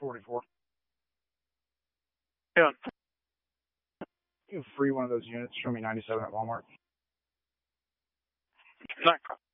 44. Yeah. You free one of those units. Show me 97 at Walmart. Not